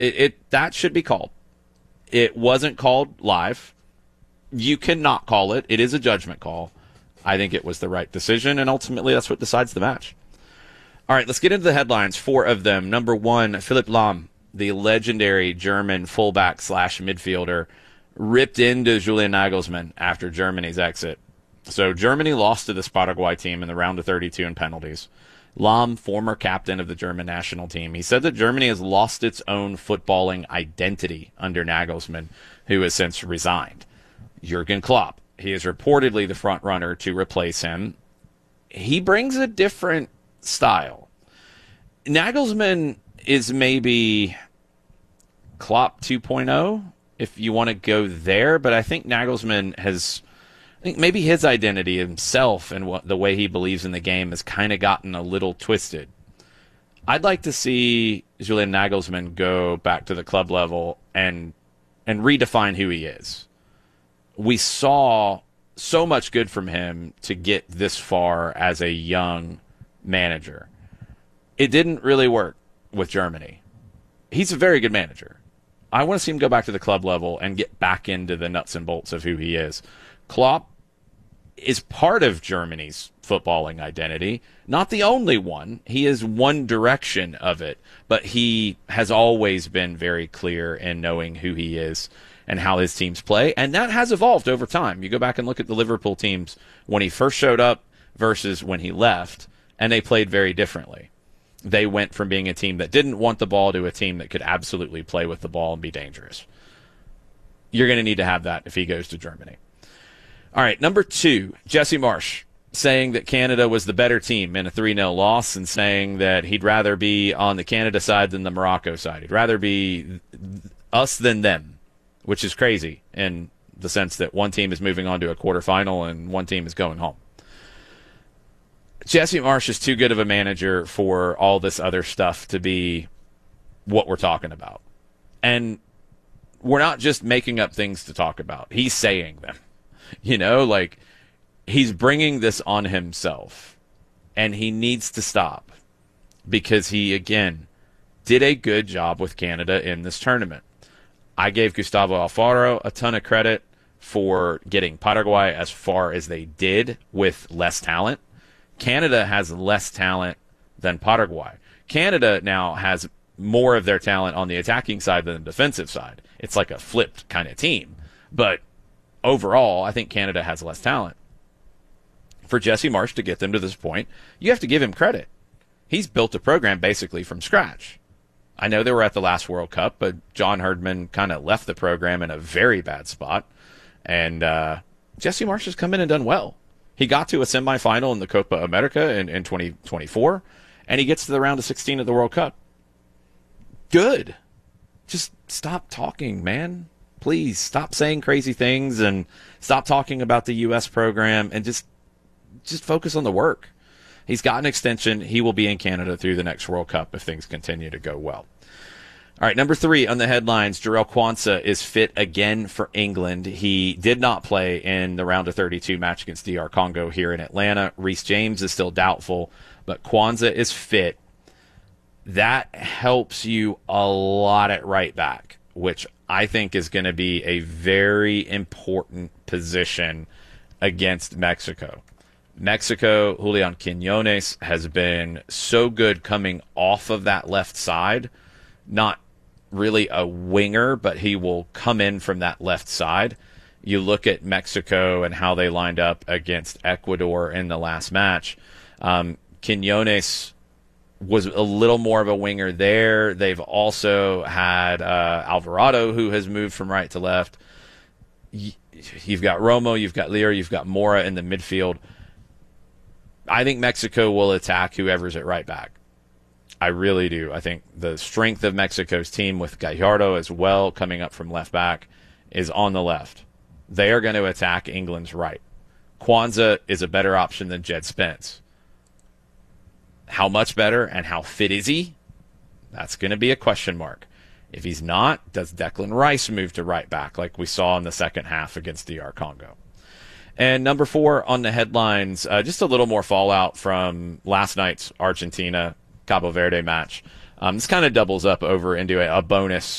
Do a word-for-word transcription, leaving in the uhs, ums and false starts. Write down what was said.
It, it that should be called. It wasn't called live. You cannot call it. It is a judgment call. I think it was the right decision, and ultimately that's what decides the match. All right, let's get into the headlines. Four of them. Number one, Philipp Lahm, the legendary German fullback slash midfielder, ripped into Julian Nagelsmann after Germany's exit. So Germany lost to this Paraguay team in the round of thirty-two in penalties. Lahm, former captain of the German national team, he said that Germany has lost its own footballing identity under Nagelsmann, who has since resigned. Jurgen Klopp, he is reportedly the front runner to replace him. He brings a different style. Nagelsmann is maybe Klopp two point oh, if you want to go there, but I think Nagelsmann has... I think maybe his identity himself and what, the way he believes in the game has kind of gotten a little twisted. I'd like to see Julian Nagelsmann go back to the club level and and redefine who he is. We saw so much good from him to get this far as a young manager. It didn't really work with Germany. He's a very good manager. I want to see him go back to the club level and get back into the nuts and bolts of who he is. Klopp is part of Germany's footballing identity, not the only one. He is one direction of it, but he has always been very clear in knowing who he is and how his teams play, and that has evolved over time. You go back and look at the Liverpool teams when he first showed up versus when he left, and they played very differently. They went from being a team that didn't want the ball to a team that could absolutely play with the ball and be dangerous. You're going to need to have that if he goes to Germany. All right, number two, Jesse Marsch, saying that Canada was the better team in a three nil loss and saying that he'd rather be on the Canada side than the Morocco side. He'd rather be us than them, which is crazy in the sense that one team is moving on to a quarterfinal and one team is going home. Jesse Marsch is too good of a manager for all this other stuff to be what we're talking about. And we're not just making up things to talk about. He's saying them. You know, like, he's bringing this on himself, and he needs to stop because he, again, did a good job with Canada in this tournament. I gave Gustavo Alfaro a ton of credit for getting Paraguay as far as they did with less talent. Canada has less talent than Paraguay. Canada now has more of their talent on the attacking side than the defensive side. It's like a flipped kind of team. But overall, I think Canada has less talent. For Jesse Marsch to get them to this point, you have to give him credit. He's built a program basically from scratch. I know they were at the last World Cup, but John Herdman kind of left the program in a very bad spot. And uh, Jesse Marsch has come in and done well. He got to a semifinal in the Copa America in, in twenty twenty-four, and he gets to the round of sixteen of the World Cup. Good. Just stop talking, man. Please stop saying crazy things and stop talking about the U S program and just just focus on the work. He's got an extension. He will be in Canada through the next World Cup if things continue to go well. All right, number three on the headlines, Jarell Quansah is fit again for England. He did not play in the round of thirty-two match against D R Congo here in Atlanta. Reece James is still doubtful, but Quansah is fit. That helps you a lot at right back, which I think is going to be a very important position against Mexico. Mexico, Julian Quinones has been so good coming off of that left side. Not really a winger, but he will come in from that left side. You look at Mexico and how they lined up against Ecuador in the last match. Um, Quinones was a little more of a winger there. They've also had uh, Alvarado, who has moved from right to left. You've got Romo, you've got Lear, you've got Mora in the midfield. I think Mexico will attack whoever's at right back. I really do. I think the strength of Mexico's team with Gallardo as well coming up from left back is on the left. They are going to attack England's right. Quansah is a better option than Jed Spence. How much better and how fit is he? That's going to be a question mark. If he's not, does Declan Rice move to right back like we saw in the second half against D R Congo? And number four on the headlines, uh, just a little more fallout from last night's Argentina-Cabo Verde match. Um, this kind of doubles up over into a, a bonus